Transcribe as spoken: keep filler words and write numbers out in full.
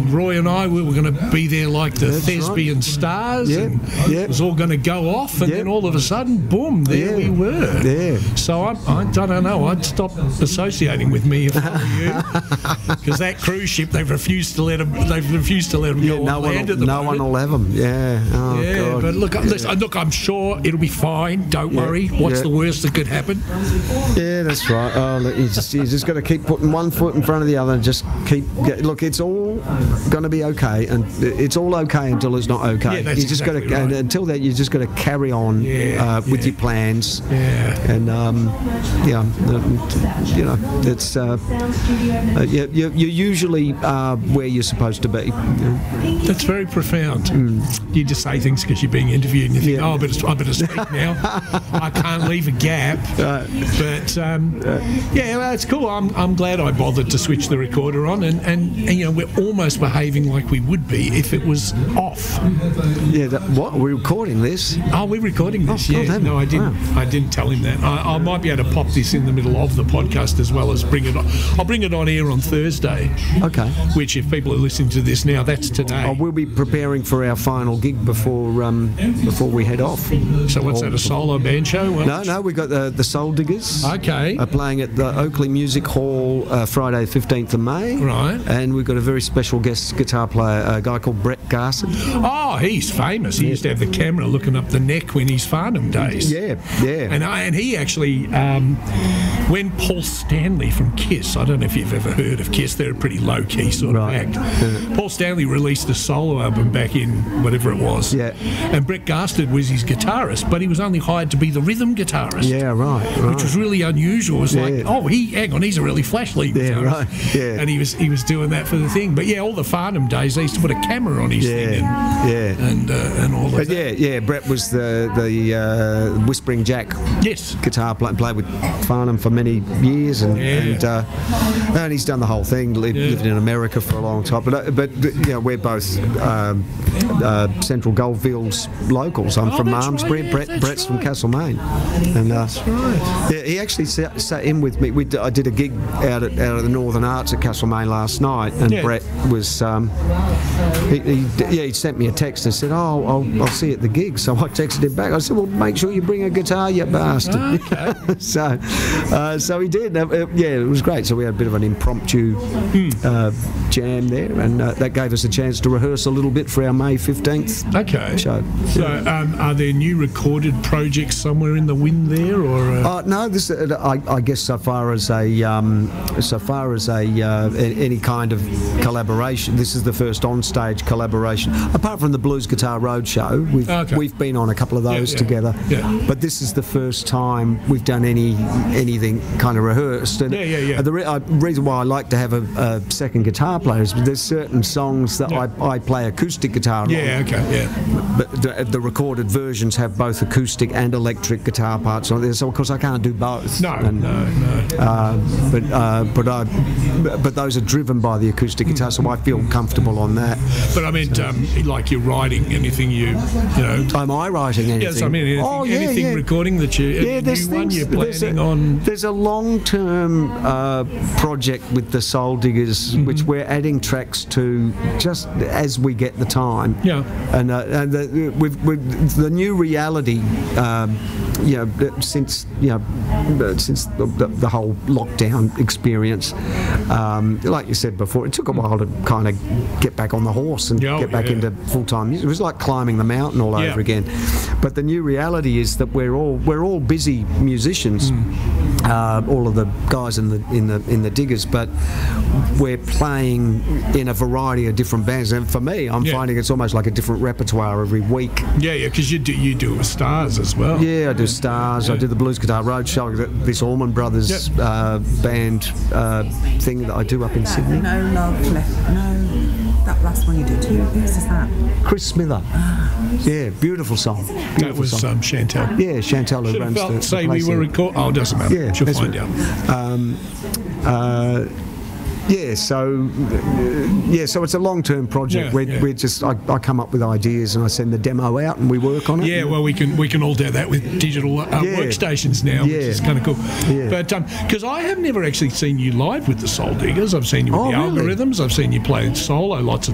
Roy and I, we were going to be there like the That's thespian right. stars, Yeah, and yeah. it was all going to go off, and Yeah. then all of a sudden, boom, there Yeah. we were. Yeah. So I, I, I don't know, I'd stop associating with me if I were you, because that cruise ship, they've refused to let them, they've refused to let them Yeah, go no on one, land will, at the no moment. one will have them. Yeah. Oh, Yeah, God. but look, yeah. listen, look, I'm sure it'll be fine. Don't Yeah, worry. What's yeah. the worst that could happen? Yeah, that's right. Oh, look, you just, you just got to keep putting one foot in front of the other and just keep. Get, look, it's all going to be okay, and it's all okay until it's not okay. Yeah, that's you just exactly got to, right. until that, you just got to carry on Yeah, uh, with yeah. your plans. Yeah. And um, yeah, uh, you know, it's uh, uh, you, you, you're usually uh, where you're supposed to be. You know? That's very profound. You just say things because you're being interviewed and you think, Yeah. oh, I better, I better speak now. I can't leave a gap. Right. But, um, yeah, well, it's cool. I'm, I'm glad I bothered to switch the recorder on. And, and, and, you know, we're almost behaving like we would be if it was off. Yeah. That, what? We're recording this. Oh, we're recording this, Oh, yeah. God, haven't No, I didn't. Wow. I didn't tell him that. I, I might be able to pop this in the middle of the podcast as well as bring it on. I'll bring it on air on Thursday. Okay. Which, if people are listening to this now, that's today. Oh, we'll be preparing for our final gig before um, before we head off. So what's that, a solo band show? Well, No, no, we've got the the Soul Diggers. Okay. Are playing at the Oakley Music Hall uh, Friday, fifteenth of May. Right. And we've got a very special guest guitar player, a guy called Brett Garson. Oh, he's famous. He used to have the camera looking up the neck when he's Farnham days. Yeah, yeah. And I, and he actually, um, when Paul Stanley from Kiss, I don't know if you've ever heard of Kiss, they're a pretty low-key sort Right. of act. Paul Stanley released a solo album back in whatever it was. Yeah. And Brett Garsted was his guitarist, but he was only hired to be the rhythm guitarist. Yeah, right, right. Which was really unusual. It was Yeah. like, oh, he, hang on, he's a really flash lead Yeah, guitarist. right, yeah. And he was he was doing that for the thing. But yeah, all the Farnham days, they used to put a camera on his Yeah, thing and, yeah. and, uh, and all of But that. yeah, yeah, Brett was the the uh, Whispering Jack Yes. guitar player, played with Farnham for many years, and Yeah. and, uh, and he's done the whole thing. Lived, Yeah. lived in America for a long time, but uh, but you know, we're both um, uh, Central Goldfields locals. I'm Oh, from that's Malmesbury. right, yeah, Brett that's Brett's from right. Castlemaine, and uh, Right. yeah, he actually sat, sat in with me. We d- I did a gig out at out of the Northern Arts at Castlemaine last night, and Yeah. Brett was um, he, he yeah he sent me a text and said, "Oh, I'll, I'll see you at the gig." So I texted him back. I said, "Well, make sure you bring a guitar, you bastard." Okay. so, uh, so he did. Uh, uh, yeah, it was great. So we had a bit of an impromptu uh, jam there, and uh, that gave us a chance to rehearse a little bit for our May fifteenth Okay. show. So, um, are there new recorded projects somewhere in the wind there, or? Uh, Uh, no, this uh, I, I guess so far as a um, so far as a, uh, a any kind of collaboration, this is the first on-stage collaboration. Apart from the Blues Guitar Roadshow, we've Okay. we've been on a couple of Yeah, those yeah, together. yeah. But this is the first time we've done any anything kind of rehearsed. And Yeah, yeah, yeah. uh, the re- uh, reason why I like to have a, a second guitar player is there's certain songs that Yeah. I, I play acoustic guitar on. yeah. Okay. Yeah. But the, the recorded versions have both acoustic and electric guitar parts on there, so of course I can't do both. No. And, no. No. uh, but uh, but I but those are driven by the acoustic guitar, so I feel comfortable on that. But I meant, um, like you're writing anything you, you know. Am I writing anything? Yes, I mean anything, oh, yeah, anything yeah. recording that you. Yeah, any there's new one things. you're There's planning a, on. there's a long-term uh, project with the Soul Diggers, Mm-hmm. which we're adding tracks to just as we get the time. Yeah. And, uh, and the, with, with the new reality, um, you know, since you know, since the, the, the whole lockdown experience, um, like you said before, it took a while to kind of get back on the horse and Oh, get back yeah. into full-time music. It was like climbing the mountain all Yeah. over again. But the new reality is that we're all we're all busy musicians, uh, all of the guys in the in the in the Diggers, but we're playing in a variety of different bands. And for me, I'm Yeah. finding it's almost like a different repertoire every week. Yeah, yeah, because you do you do it with Stars as well. Yeah, I do Stars. I Yeah. do the Blues Guitar Roadshow. This Allman Brothers Yep. uh, band uh, thing that I do up in Sydney. No love left. No, that last one you did. Who who's that? Chris Smither. Yeah, beautiful song. Beautiful That was song. um, Chantel. Yeah, Chantal who Should have runs felt, the, the say we place were there. recording. Oh, it doesn't matter. Yeah, She'll that's find right. out. Um, uh, yeah, so uh, yeah, so it's a long-term project. Yeah, we're, yeah. we're just I, I come up with ideas and I send the demo out and we work on it. Yeah, well, we can we can all do that with digital uh, Yeah. workstations now, which Yeah. is kind of cool. Yeah. But because I have never actually seen you live with the Soul Diggers, I've seen you with Oh, the really? Algorithms, I've seen you play solo lots of